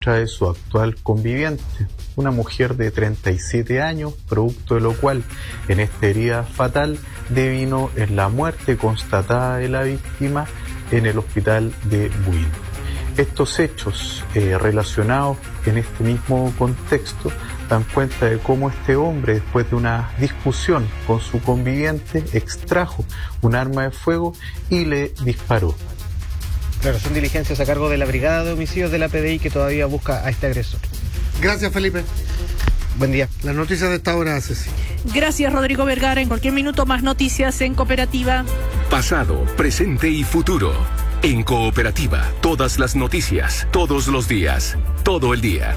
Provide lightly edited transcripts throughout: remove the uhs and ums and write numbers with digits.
contra de su actual conviviente, una mujer de 37 años, producto de lo cual en esta herida fatal devino en la muerte constatada de la víctima en el hospital de Buin. Estos hechos relacionados en este mismo contexto dan cuenta de cómo este hombre, después de una discusión con su conviviente, extrajo un arma de fuego y le disparó. Claro, son diligencias a cargo de la Brigada de Homicidios de la PDI que todavía busca a este agresor. Gracias, Felipe. Buen día. Las noticias de esta hora, Ceci. Gracias, Rodrigo Vergara. En cualquier minuto más noticias en Cooperativa. Pasado, presente y futuro. En Cooperativa, todas las noticias, todos los días, todo el día.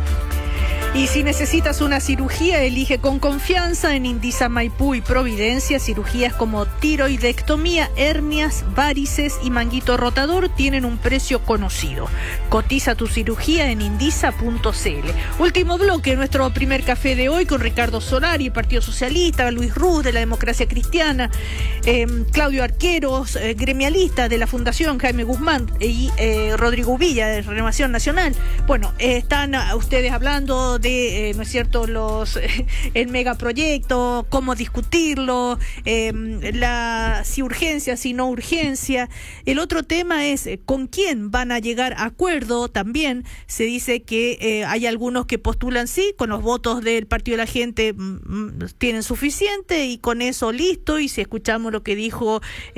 Y si necesitas una cirugía, elige con confianza en Indisa Maipú y Providencia. Cirugías como tiroidectomía, hernias, varices y manguito rotador tienen un precio conocido. Cotiza tu cirugía en indisa.cl. Último bloque, nuestro primer café de hoy con Ricardo Solari, Partido Socialista, Luis Ruz de la Democracia Cristiana, Claudio Arqueros, gremialista de la Fundación Jaime Guzmán y Rodrigo Villa de Renovación Nacional. Bueno, están ustedes hablando de, ¿no es cierto?, el megaproyecto, cómo discutirlo, si urgencia, si no urgencia. El otro tema es con quién van a llegar a acuerdo. También se dice que hay algunos que postulan sí, con los votos del Partido de la Gente tienen suficiente y con eso listo. Y si escuchamos lo que dijo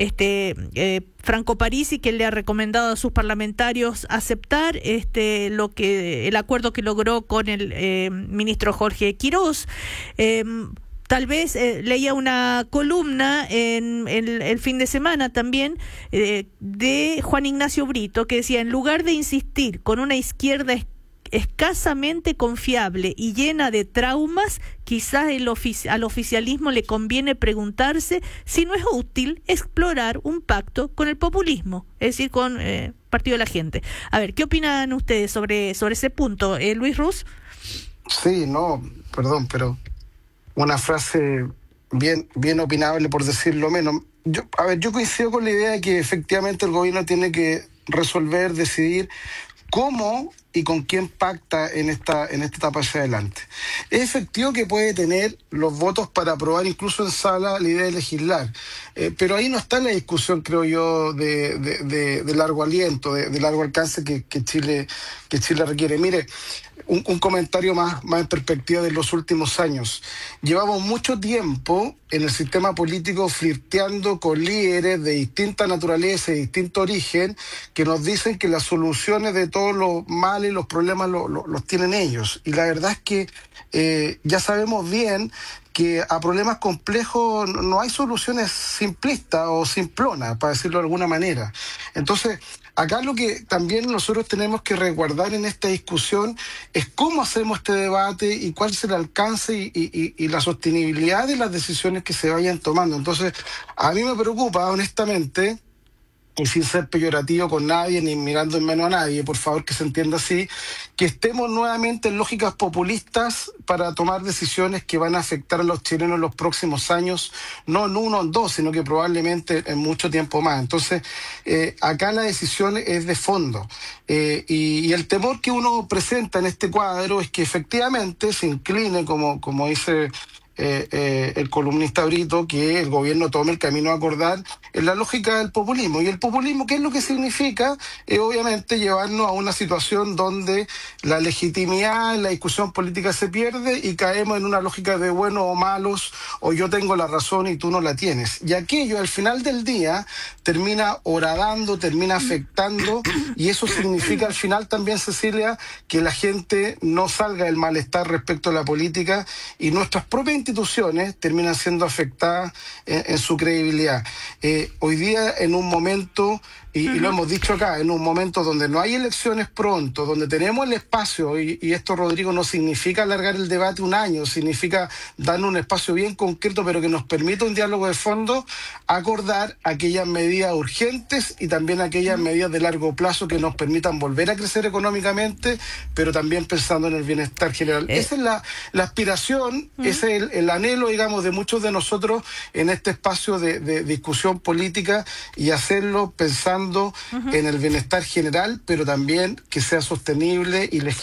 Franco Parisi, que le ha recomendado a sus parlamentarios aceptar el acuerdo que logró con el ministro Jorge Quirós. Tal vez leía una columna en el fin de semana también de Juan Ignacio Brito, que decía: en lugar de insistir con una izquierda escasamente confiable y llena de traumas, quizás al oficialismo le conviene preguntarse si no es útil explorar un pacto con el populismo, es decir, con Partido de la Gente. A ver, ¿qué opinan ustedes sobre ese punto? Luis Ruz. Sí, perdón, pero una frase bien opinable, por decirlo menos. Yo coincido con la idea de que efectivamente el gobierno tiene que resolver, decidir cómo y con quién pacta en esta etapa hacia adelante. Es efectivo que puede tener los votos para aprobar incluso en sala la idea de legislar, pero ahí no está la discusión, creo yo, de largo aliento, de largo alcance que Chile requiere. Mire, un comentario más en perspectiva de los últimos años. Llevamos mucho tiempo en el sistema político flirteando con líderes de distinta naturaleza y distinto origen que nos dicen que las soluciones de todos los males y los problemas los tienen ellos. Y la verdad es que ya sabemos bien que a problemas complejos no hay soluciones simplistas o simplonas, para decirlo de alguna manera. Entonces, acá lo que también nosotros tenemos que resguardar en esta discusión es cómo hacemos este debate y cuál es el alcance y la sostenibilidad de las decisiones que se vayan tomando. Entonces, a mí me preocupa, honestamente, y sin ser peyorativo con nadie ni mirando en menos a nadie, por favor que se entienda así, que estemos nuevamente en lógicas populistas para tomar decisiones que van a afectar a los chilenos en los próximos años, no en 1 o en 2, sino que probablemente en mucho tiempo más. Entonces, acá la decisión es de fondo. Y el temor que uno presenta en este cuadro es que efectivamente se incline, como dice el columnista Brito, que el gobierno tome el camino a acordar en la lógica del populismo. Y el populismo, ¿qué es lo que significa? Obviamente llevarnos a una situación donde la legitimidad en la discusión política se pierde y caemos en una lógica de buenos o malos, o yo tengo la razón y tú no la tienes. Y aquello al final del día termina horadando, termina afectando, y eso significa al final también, Cecilia, que la gente no salga del malestar respecto a la política y nuestras propias instituciones terminan siendo afectadas en su credibilidad. Hoy día, en un momento, y lo hemos dicho acá, en un momento donde no hay elecciones pronto, donde tenemos el espacio, y esto, Rodrigo, no significa alargar el debate un año, significa darle un espacio bien concreto, pero que nos permita un diálogo de fondo, acordar aquellas medidas urgentes y también aquellas medidas de largo plazo que nos permitan volver a crecer económicamente, pero también pensando en el bienestar general. Esa es la aspiración, ese es el anhelo, digamos, de muchos de nosotros en este espacio de discusión política, y hacerlo pensando en el bienestar general, pero también que sea sostenible y legítimo.